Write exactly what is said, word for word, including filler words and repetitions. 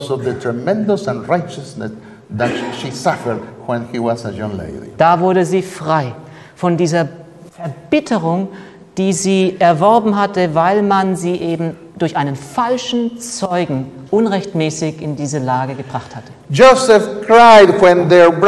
of the tremendous unrighteousness that she suffered when he was a young lady. Da wurde sie frei von dieser Verbitterung, die sie erworben hatte, weil man sie eben durch einen falschen Zeugen unrechtmäßig in diese Lage gebracht hatte. Joseph cried when their